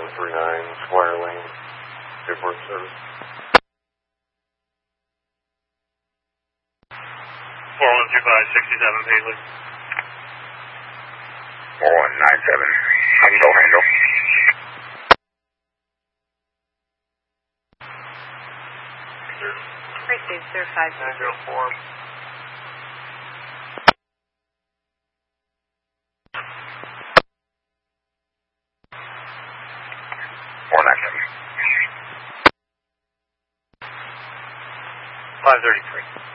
739 Squire Lane, airport service. 4125, 67 Paisley. 4197, handle. Received, sir, 5. 904. 497. 533.